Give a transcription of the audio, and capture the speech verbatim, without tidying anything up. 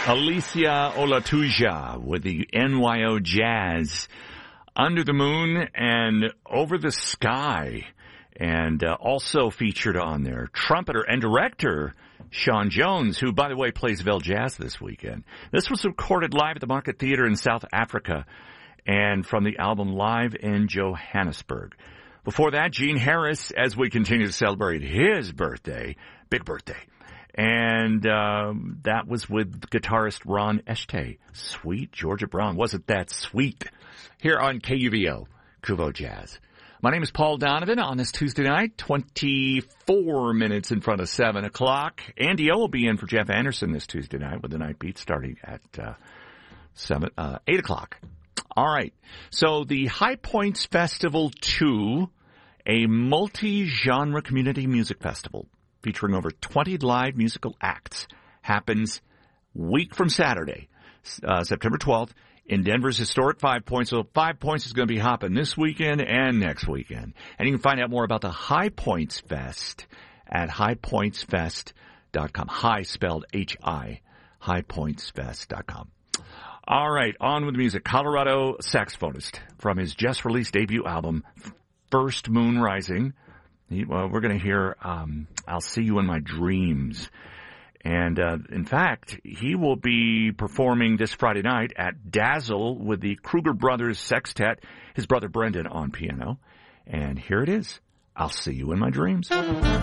Alicia Olatuja with the N Y O Jazz. Under the Moon and Over the Sky. And uh, also featured on there, trumpeter and director Sean Jones, who, by the way, plays Vel Jazz this weekend. This was recorded live at the Market Theatre in South Africa and from the album Live in Johannesburg. Before that, Gene Harris, as we continue to celebrate his birthday, big birthday. And um, that was with guitarist Ron Eshtay. Sweet Georgia Brown. Wasn't that sweet? Here on K U V O, Kuvo Jazz. My name is Paul Donovan on this Tuesday night, twenty-four minutes in front of seven o'clock. Andy O will be in for Jeff Anderson this Tuesday night with the night beat starting at uh, seven, uh, eight o'clock. All right. So the High Points Festival two, a multi-genre community music festival featuring over twenty live musical acts, happens week from Saturday, uh, September twelfth. In Denver's historic Five Points. So Five Points is going to be hopping this weekend and next weekend. And you can find out more about the High Points Fest at high points fest dot com. High spelled H I, high points fest dot com. All right, on with the music. Colorado saxophonist from his just-released debut album, First Moon Rising. He, well, we're going to hear um, I'll See You in My Dreams. And, uh, in fact, he will be performing this Friday night at Dazzle with the Kruger Brothers Sextet, his brother Brendan on piano. And here it is. I'll See You in My Dreams.